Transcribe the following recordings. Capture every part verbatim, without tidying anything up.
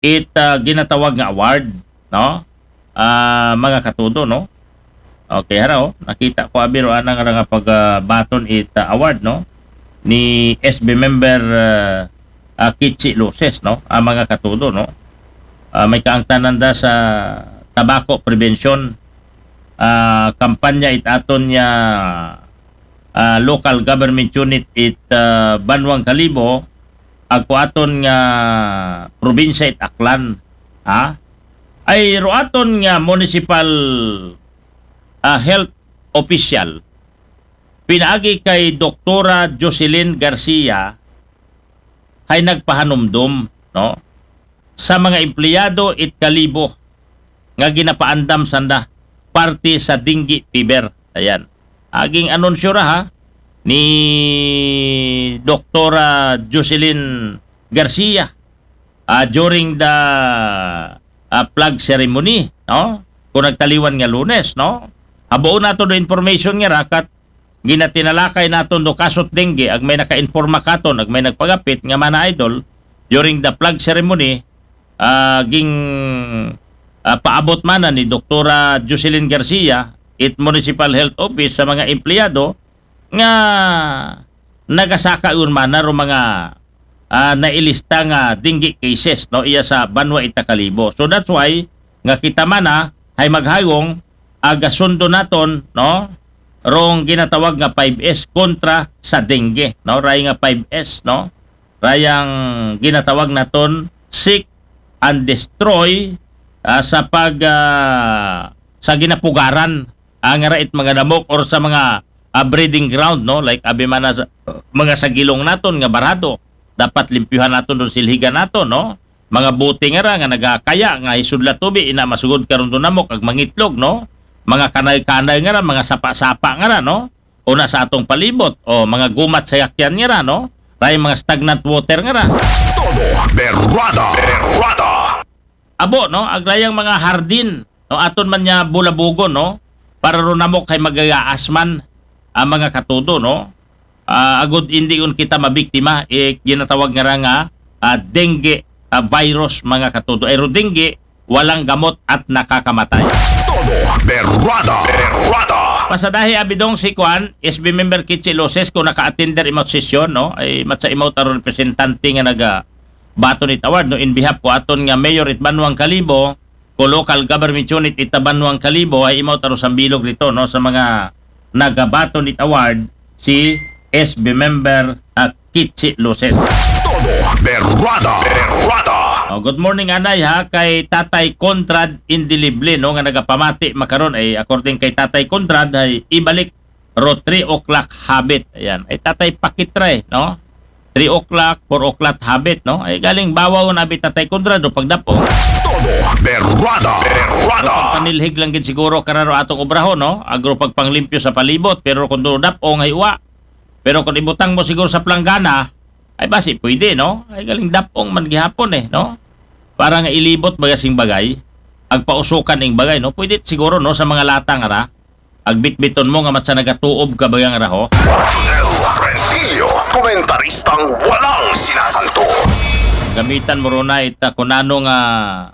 it uh, ginatawag nga award, no? Ah, mga katudo, no? Okay, hara, oh. Nakita ko abiro anang nga pagbaton uh, it uh, award, no? Ni S B member uh, uh, Kitchi Luces, no? Ang mga katudo, no? Uh, may kaangtananda sa tobacco prevention uh, kampanya it aton niya uh, local government unit it uh, Banwang Kalibo agko aton nga probinsya it Aklan, ha? Ay roaton nga municipal uh, health official pinaagi kay Doktora Jocelyn Garcia ay nagpahanumdum, no, sa mga empleyado it Kalibo nga ginapaandam sanda parte sa dengue fever. Ayan, aging anunsyo ra, ha, ni Doktora Jocelyn Garcia uh, during the uh, flag ceremony, no? Kung nagtaliwan nga Lunes, no? Habuon nato do information nga rakat ginatinalakay naton do kasot dengue ag may naka-informa katon ag may nagpagapit nga mana idol during the flag ceremony uh, ging uh, paabot mana ni Doktora Jocelyn Garcia it Municipal Health Office sa mga empleyado nga nagasaka yun man na mga uh, nailista nga dengue cases, no, iya sa Banwa Ita Kalibo. So that's why nga kita mana ay maghayong agasundo naton, no, rong ginatawag nga five S kontra sa dengue, no, ray nga five S, no, rayang ginatawag naton seek and destroy uh, sa pag uh, sa ginapugaran ang uh, rait mga damok or sa mga uh, breeding ground, no, like abi man sa mga sagilong naton nga barado dapat limpyuhan naton don silhigan naton, no, mga buti nga ra nga nagakaya nga isudla tubi ina masugod karon do namok ag mangitlog, no, mga kanay-kanay nga ra mga sapa-sapa nga ra, no, una sa atong palibot o mga gumat sa yakyan nga ra, no, ray mga stagnant water nga ra. Todo berrada berrada Abo, no, aglayang mga hardin, no, aton man nya bulabugon, no, para ro namok kay magagaas man ang mga katudo, no. Uh, agud hindi un kita mabiktima eh, ginatawag nga ra nga uh, dengue uh, virus mga katudo. Ay ro dengue walang gamot at nakakamatay. Todo berrada berrada Pasadahi abidong si Kwan S B member Kitchi Luces kung naka-attender imot sesyon, no, ay matsa imot aron representante nga naga baton it award, no, in behalf ko aton nga mayor it Banwang Kalibo ko local government unit it Banwang Kalibo ay imot aron sambilog dito, no, sa mga nagabaton it award si S B member uh, Kitchi Luces. Todo berrada berrada Oh, good morning anay, ha, kay Tatay Conrad Indilible, no, nga nagapamati makaron ay according kay Tatay Conrad ay ibalik ro three o'clock habit. Ayan, ay Tatay Pakitray, no, three o'clock, four o'clock habit, no, ay galing bawaw na bi Tatay Conrad o pagdapo. Todo berrada berrada Panilhig lang gid siguro kararo atong obrahon, no, agro pagpanglimpyo sa palibot pero kung dapo nga iwa. Pero kung ibutang mo siguro sa planggana ay basi pwede, no, ay galing dapong man gihapon eh, no, para nga ilibot bagasing bagay agpausukan ing bagay, no, pwede siguro, no, sa mga latang ara agbitbiton mo nga matsa nagatuob ka bagang ara ho. Marcel Rentillo, komentaristang walang sinasanto. Gamitan mo ron na ita kunano nga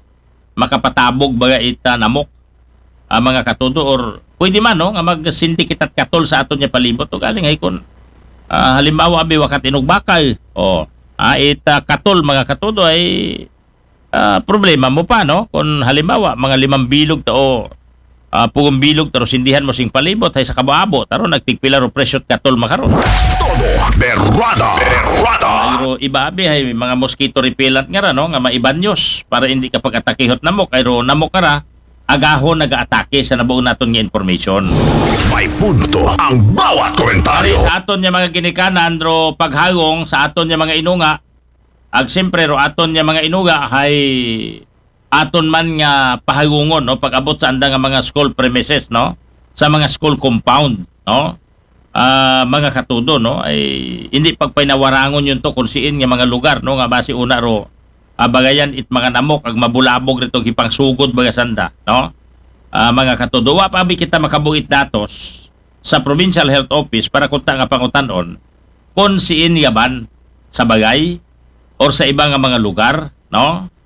makapatabog baga ita namok ang mga katudo or pwede man, no, nga mag-syndicate at katol sa aton niya palibot o galing ay kun uh, halimbawa abi wakat inugbakay o uh, ita katol mga katudo ay uh, problema mo pa, no, kung halimbawa mga limang bilog ta o uh, pugong bilog taro sindihan mo sing palibot ay sa kabuabo taro nagtigpila ro presyo katol makaron. Todo berrada berrada Pero iba abi ay mga mosquito repellent nga ra, no, nga maibanyos para hindi ka pag-atakihot namok ay ro namok ka ra agahon nag-aatake sa nabuo naton nga information. May punto ang bawat Pare komentaryo. sa aton nga mga ginikanan ro paghagong sa aton nga mga inunga ag siyempre ro aton nga mga inuga ay aton man nga pahagungon, no, pag-abot sa anda nga mga school premises, no, sa mga school compound, no, uh, mga katudo, no, ay hindi pagpainawarangon yun to kung siin nga mga lugar, no, nga basi una ro abagayan it mga namok ag mabulabog rito gipang sugod bagasanda, no, uh, mga katudo wa pa kita makabuit datos sa Provincial Health Office para kunta nga pangutanon kung siin yaban sa bagay or sa ibang nga mga lugar, no,